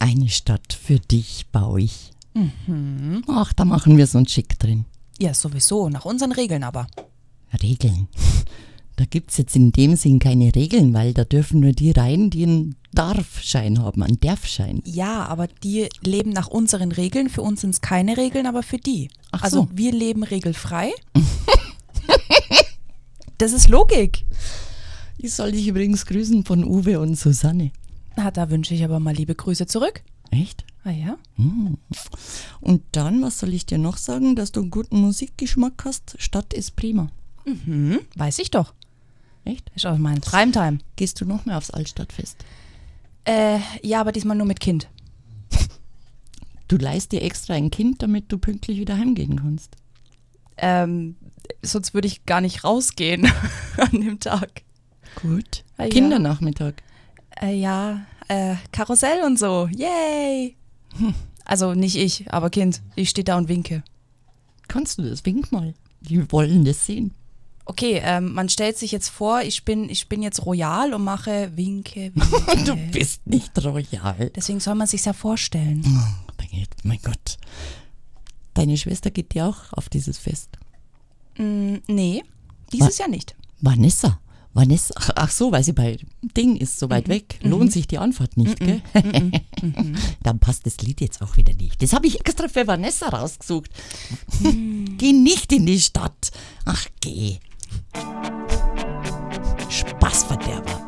Eine Stadt für dich baue ich. Ach, da machen wir es uns schick drin. Ja, sowieso, nach unseren Regeln aber. Regeln? Da gibt es jetzt in dem Sinn keine Regeln, weil da dürfen nur die rein, die einen Darfschein haben, einen Darfschein. Ja, aber die leben nach unseren Regeln. Für uns sind es keine Regeln, aber für die. Ach also so. wir leben regelfrei. Das ist Logik. Ich soll dich übrigens grüßen von Uwe und Susanne. Da wünsche ich aber mal liebe Grüße zurück. Echt? Ah ja? Und dann, was soll ich dir noch sagen, dass du einen guten Musikgeschmack hast? Stadt ist prima. Weiß ich doch. Echt? Ist auch mein Primetime. Gehst du noch mehr aufs Altstadtfest? Ja, aber diesmal nur mit Kind. Du leihst dir extra ein Kind, damit du pünktlich wieder heimgehen kannst. Sonst würde ich gar nicht rausgehen an dem Tag. Gut. Ja. Kindernachmittag. Karussell und so. Yay! Also nicht ich, aber Kind. Ich stehe da und winke. Kannst du das? Wink mal. Wir wollen das sehen. Okay, man stellt sich jetzt vor, ich bin jetzt royal und mache Winke, Winke. Du bist nicht royal. Deswegen soll man sich's ja vorstellen. Mein Gott. Deine Schwester geht ja auch auf dieses Fest. Nee, dieses Jahr nicht. Vanessa. Ach so, weil sie bei Ding ist, so weit weg. Lohnt sich die Anfahrt nicht, gell? Dann passt das Lied jetzt auch wieder nicht. Das habe ich extra für Vanessa rausgesucht. Geh nicht in die Stadt. Ach, geh. Spaßverderber.